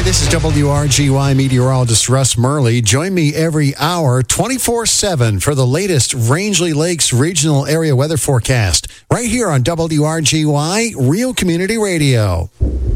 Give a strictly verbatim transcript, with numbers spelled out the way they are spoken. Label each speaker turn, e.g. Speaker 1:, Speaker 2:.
Speaker 1: this is W R G Y meteorologist Russ Murley. Join me every hour, twenty-four seven, for the latest Rangeley Lakes Regional Area Weather Forecast, right here on W R G Y Real Community Radio.